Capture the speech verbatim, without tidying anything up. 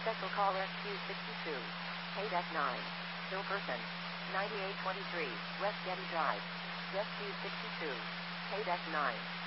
Special call S Q sixty-two. Paid F nine. Still person. ninety-eight twenty-three, West Getty Drive. S Q sixty-two. Paid F nine.